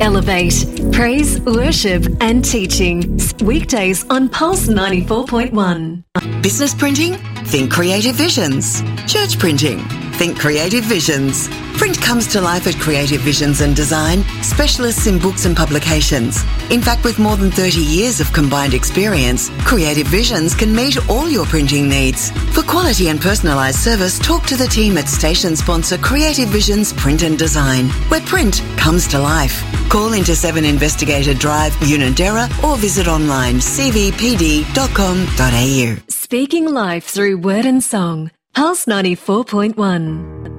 Elevate, praise, worship and teaching. Weekdays on Pulse 94.1. Business printing? Think Creative Visions. Church printing? Think Creative Visions. Print comes to life at Creative Visions and Design, specialists in books and publications. In fact, with more than 30 years of combined experience, Creative Visions can meet all your printing needs. For quality and personalised service, talk to the team at station sponsor Creative Visions Print and Design, where print comes to life. Call into 7 Investigator Drive, Unanderra, or visit online cvpd.com.au. Speaking life through word and song. Pulse 94.1.